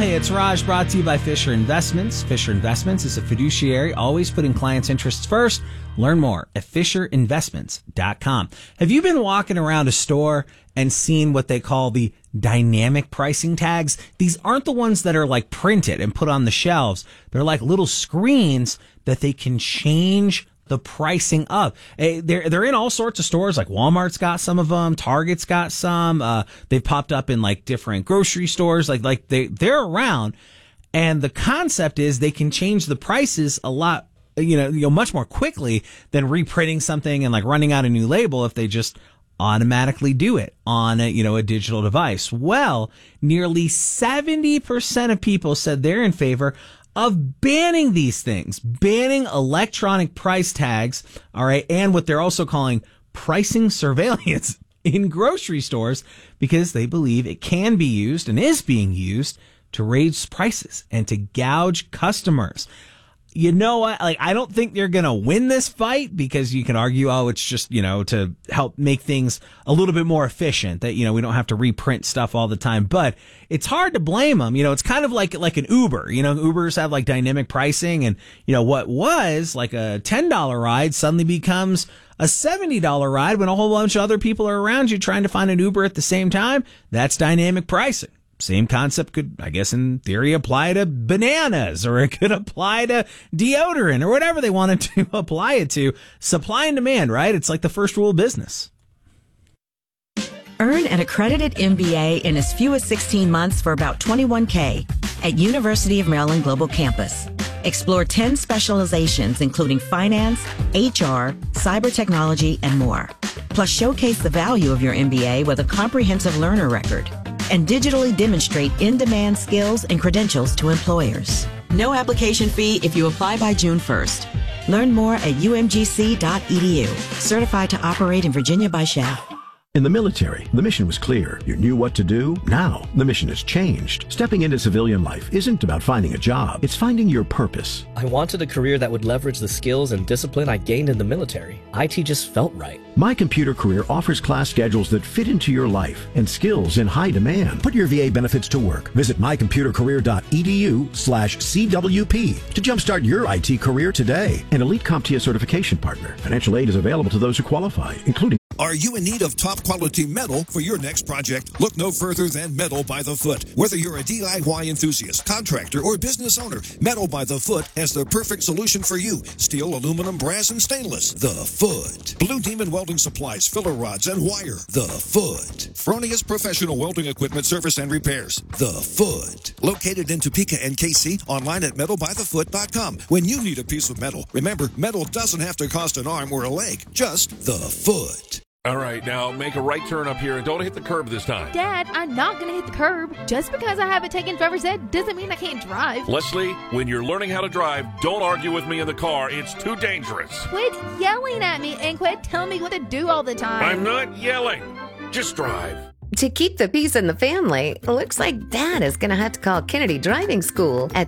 Hey, it's Raj, brought to you by Fisher Investments. Fisher Investments is a fiduciary, always putting clients' interests first. Learn more at FisherInvestments.com. Have you been walking around a store and seen what they call the dynamic pricing tags? These aren't the ones that are like printed and put on the shelves. They're like little screens that they can change the pricing of. They're in all sorts of stores, like Walmart's got some of them, Target's got some. They've popped up in like different grocery stores. Like they're around. And the concept is they can change the prices a lot, much more quickly than reprinting something and like running out a new label if they just automatically do it on a digital device. Well, nearly 70% of people said they're in favor of banning these things, banning electronic price tags, all right, and what they're also calling pricing surveillance in grocery stores, because they believe it can be used and is being used to raise prices and to gouge customers. You know what? Like, I don't think they're going to win this fight, because you can argue, it's just, to help make things a little bit more efficient, that, we don't have to reprint stuff all the time. But it's hard to blame them. It's kind of like an Uber. Ubers have like dynamic pricing, and, what was like a $10 ride suddenly becomes a $70 ride when a whole bunch of other people are around you trying to find an Uber at the same time. That's dynamic pricing. Same concept could, I guess, in theory, apply to bananas, or it could apply to deodorant, or whatever they wanted to apply it to. Supply and demand, right? It's like the first rule of business. Earn an accredited MBA in as few as 16 months for about $21K at University of Maryland Global Campus. Explore 10 specializations, including finance, HR, cyber technology, and more. Plus, showcase the value of your MBA with a comprehensive learner record, and digitally demonstrate in-demand skills and credentials to employers. No application fee if you apply by June 1st. Learn more at umgc.edu. Certified to operate in Virginia by SHAF. In the military, the mission was clear. You knew what to do. Now, the mission has changed. Stepping into civilian life isn't about finding a job. It's finding your purpose. I wanted a career that would leverage the skills and discipline I gained in the military. IT just felt right. My Computer Career offers class schedules that fit into your life and skills in high demand. Put your VA benefits to work. Visit mycomputercareer.edu/CWP to jumpstart your IT career today. An Elite CompTIA certification partner. Financial aid is available to those who qualify, including... Are you in need of top quality metal for your next project? Look no further than Metal by the Foot. Whether you're a DIY enthusiast, contractor, or business owner, Metal by the Foot has the perfect solution for you. Steel, aluminum, brass, and stainless. The Foot. Blue Demon Welding Supplies, filler rods, and wire. The Foot. Fronius Professional Welding Equipment Service and Repairs. The Foot. Located in Topeka and KC, online at metalbythefoot.com. When you need a piece of metal, remember, metal doesn't have to cost an arm or a leg. Just the Foot. All right, now make a right turn up here and don't hit the curb this time. Dad, I'm not going to hit the curb. Just because I haven't taken driver's ed doesn't mean I can't drive. Leslie, when you're learning how to drive, don't argue with me in the car. It's too dangerous. Quit yelling at me and quit telling me what to do all the time. I'm not yelling. Just drive. To keep the peace in the family, looks like Dad is going to have to call Kennedy Driving School at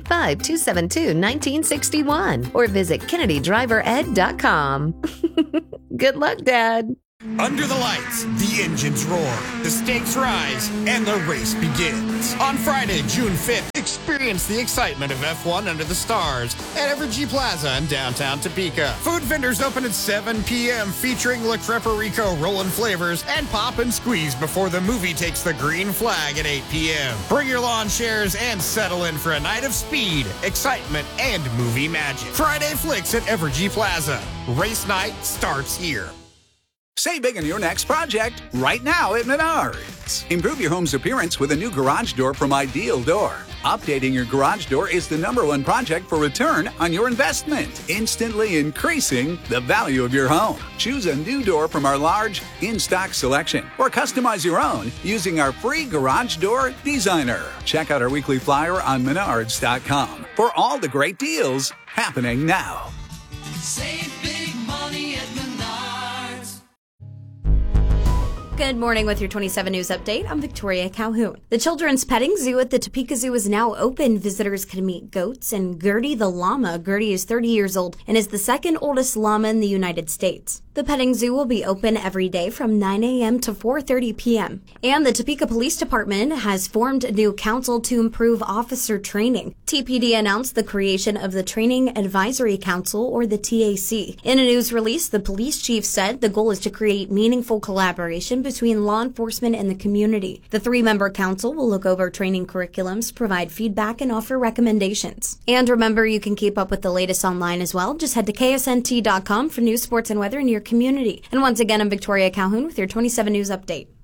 785-272-1961 or visit KennedyDriverEd.com. Good luck, Dad. Under the lights, the engines roar, the stakes rise, and the race begins. On Friday, June 5th, experience the excitement of F1 under the stars at Evergy Plaza in downtown Topeka. Food vendors open at 7 p.m. featuring La Creperico rollin' flavors and pop and squeeze before the movie takes the green flag at 8 p.m. Bring your lawn chairs and settle in for a night of speed, excitement, and movie magic. Friday Flicks at Evergy Plaza. Race night starts here. Save big on your next project right now at Menards. Improve your home's appearance with a new garage door from Ideal Door. Updating your garage door is the #1 project for return on your investment, instantly increasing the value of your home. Choose a new door from our large in-stock selection or customize your own using our free Garage Door Designer. Check out our weekly flyer on Menards.com for all the great deals happening now. Save big money at Menards. Good morning with your 27 News Update. I'm Victoria Calhoun. The Children's Petting Zoo at the Topeka Zoo is now open. Visitors can meet goats and Gertie the llama. Gertie is 30 years old and is the second oldest llama in the United States. The petting zoo will be open every day from 9 a.m. to 4:30 p.m. And the Topeka Police Department has formed a new council to improve officer training. TPD announced the creation of the Training Advisory Council, or the TAC. In a news release, the police chief said the goal is to create meaningful collaboration between law enforcement and the community. The 3-member council will look over training curriculums, provide feedback, and offer recommendations. And remember, you can keep up with the latest online as well. Just head to ksnt.com for news, sports, and weather in your community. And once again, I'm Victoria Calhoun with your 27 News Update.